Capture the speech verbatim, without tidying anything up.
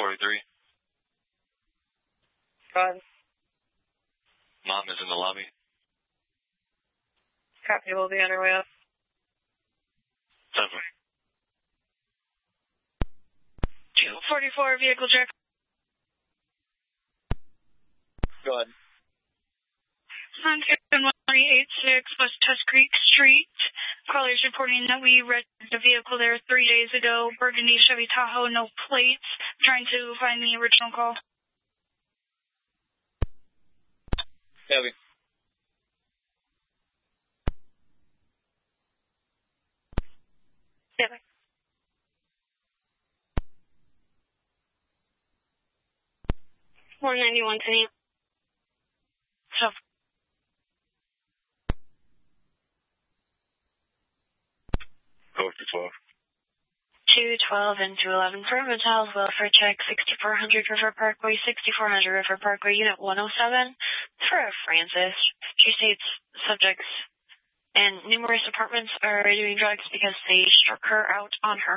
forty-three. Go ahead. Mom is in the lobby. Copy, will be on her way up. Seven. two forty-four, vehicle check. Go ahead. On one three eight six West Tusk Creek Street. Callers reporting that we registered a vehicle there three days ago. Burgundy Chevy Tahoe, no plates. Trying to find the original call. Heavy. Heavy. one ninety-one, Tenny. So. Go to twelve. two twelve and two eleven for Mattel's welfare check, sixty-four hundred River Parkway, sixty-four hundred River Parkway, unit one oh seven. For Francis, she states subjects and numerous apartments are doing drugs because they struck her out on her